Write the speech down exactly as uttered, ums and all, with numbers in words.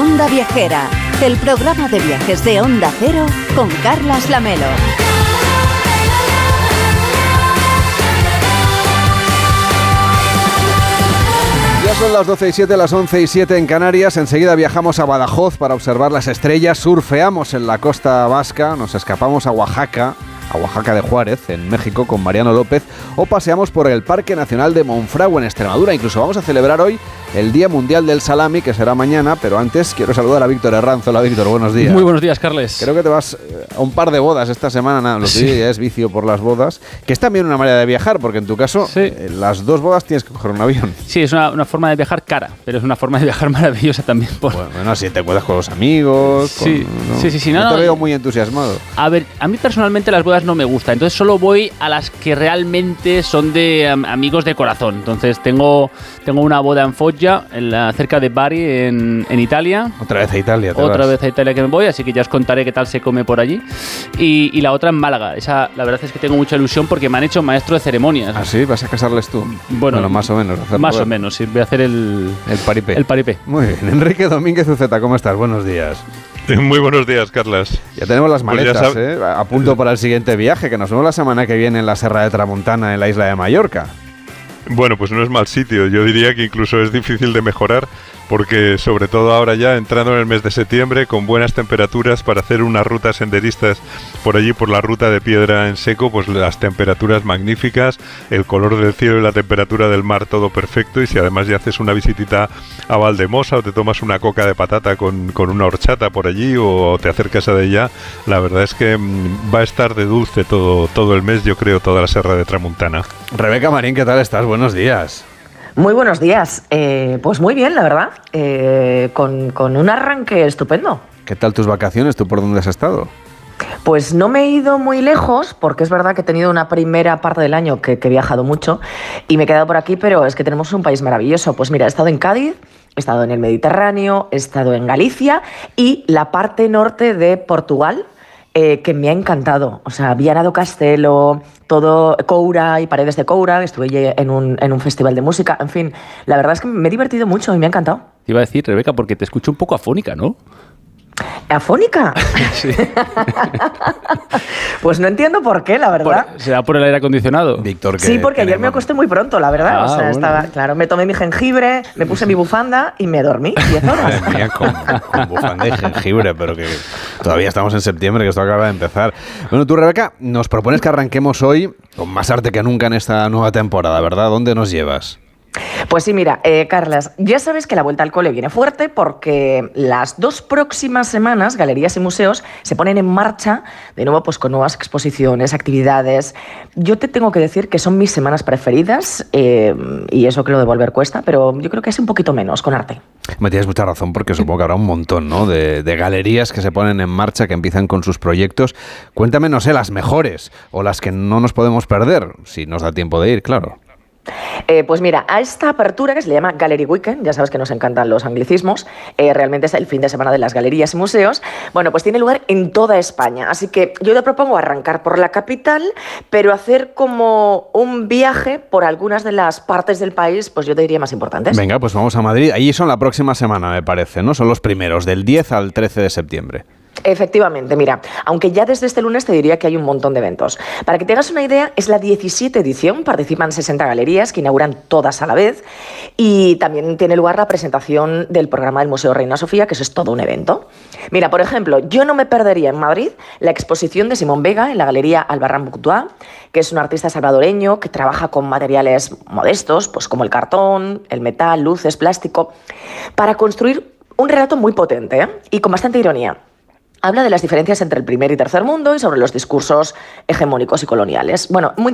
Onda Viajera, el programa de viajes de Onda Cero con Carlas Lamelo. Ya son las doce y siete, las once y siete en Canarias. Enseguida viajamos a Badajoz para observar las estrellas, surfeamos en la costa vasca, nos escapamos a Oaxaca, a Oaxaca de Juárez, en México, con Mariano López, o paseamos por el Parque Nacional de Monfragüe, en Extremadura. Incluso vamos a celebrar hoy el Día Mundial del Salami, que será mañana, pero antes quiero saludar a Víctor Herranz. Hola, Víctor, buenos días. Muy buenos días, Carles. Creo que te vas a un par de bodas esta semana, nada, lo que sí. Ya es vicio por las bodas, que es también una manera de viajar, porque en tu caso, sí. eh, las dos bodas tienes que coger un avión. Sí, es una, una forma de viajar cara, pero es una forma de viajar maravillosa también. Por... Bueno, bueno, si te cuidas con los amigos. Sí, con, ¿no? sí, sí, sí. No, no, te no, veo muy entusiasmado. A ver, a mí personalmente las bodas no me gustan, entonces solo voy a las que realmente son de um, amigos de corazón. Entonces tengo, tengo una boda en Foggia, en la, cerca de Bari, en, en Italia. Otra vez a Italia, te Otra vas. vez a Italia que me voy, así que ya os contaré qué tal se come por allí. Y, y la otra en Málaga. Esa, la verdad es que tengo mucha ilusión porque me han hecho maestro de ceremonias. ¿Ah, sí? ¿Vas a casarles tú? Bueno, bueno más o menos. Más o menos, sí. Voy a hacer el... El paripé. El paripé. Muy bien. Enrique Domínguez Uceta, ¿cómo estás? Buenos días. Muy buenos días, Carlas. Ya tenemos las maletas, pues ¿eh? A punto para el siguiente viaje, que nos vemos la semana que viene en la Serra de Tramuntana, en la isla de Mallorca. Bueno, pues no es mal sitio. Yo diría que incluso es difícil de mejorar, porque sobre todo ahora ya entrando en el mes de septiembre, con buenas temperaturas para hacer unas rutas senderistas por allí, por la ruta de piedra en seco, pues las temperaturas magníficas, el color del cielo y la temperatura del mar todo perfecto. Y si además ya haces una visitita a Valdemosa o te tomas una coca de patata con, con una horchata por allí o te acercas a ella, la verdad es que mmm, va a estar de dulce todo, todo el mes, yo creo, toda la Serra de Tramuntana. Rebeca Marín, ¿qué tal estás? Buenos días. Muy buenos días. Eh, pues muy bien, la verdad. Eh, con, con un arranque estupendo. ¿Qué tal tus vacaciones? ¿Tú por dónde has estado? Pues no me he ido muy lejos, porque es verdad que he tenido una primera parte del año que, que he viajado mucho y me he quedado por aquí, pero es que tenemos un país maravilloso. Pues mira, he estado en Cádiz, he estado en el Mediterráneo, he estado en Galicia y la parte norte de Portugal, Eh, que me ha encantado. O sea, Viana do Castelo, todo Coura y Paredes de Coura, estuve en un, en un festival de música, en fin, la verdad es que me he divertido mucho y me ha encantado. Te iba a decir, Rebeca, porque te escucho un poco afónica, ¿no? ¿Afónica? Sí. Pues no entiendo por qué, la verdad. Por, ¿será por el aire acondicionado? Víctor, que sí, porque ayer me acosté muy pronto, la verdad. Ah, o sea, bueno. estaba, claro, me tomé mi jengibre, me puse mi bufanda y me dormí diez horas. Madre mía, con, con bufanda y jengibre, pero que todavía estamos en septiembre, que esto acaba de empezar. Bueno, tú, Rebeca, nos propones que arranquemos hoy con más arte que nunca en esta nueva temporada, ¿verdad? ¿Dónde nos llevas? Pues sí, mira, eh, Carlas, ya sabes que la vuelta al cole viene fuerte porque las dos próximas semanas galerías y museos se ponen en marcha de nuevo pues con nuevas exposiciones, actividades. Yo te tengo que decir que son mis semanas preferidas eh, y eso que lo de volver cuesta, pero yo creo que es un poquito menos con arte. Me tienes mucha razón porque supongo que habrá un montón, ¿no? de, de galerías que se ponen en marcha, que empiezan con sus proyectos. Cuéntame, no sé, las mejores o las que no nos podemos perder, si nos da tiempo de ir, claro. Eh, pues mira, a esta apertura que se le llama Gallery Weekend, ya sabes que nos encantan los anglicismos, eh, realmente es el fin de semana de las galerías y museos, bueno, pues tiene lugar en toda España, así que yo te propongo arrancar por la capital, pero hacer como un viaje por algunas de las partes del país, pues yo te diría más importantes. Venga, pues vamos a Madrid, allí son la próxima semana, me parece, ¿no? Son los primeros, del diez al trece de septiembre. Efectivamente, mira, aunque ya desde este lunes te diría que hay un montón de eventos. Para que te hagas una idea, es la diecisiete edición, participan sesenta galerías que inauguran todas a la vez y también tiene lugar la presentación del programa del Museo Reina Sofía, que eso es todo un evento. Mira, por ejemplo, yo no me perdería en Madrid la exposición de Simón Vega en la Galería Albarrán Bouctois, que es un artista salvadoreño que trabaja con materiales modestos, pues como el cartón, el metal, luces, plástico, para construir un relato muy potente, ¿eh? Y con bastante ironía. Habla de las diferencias entre el primer y tercer mundo y sobre los discursos hegemónicos y coloniales. Bueno, muy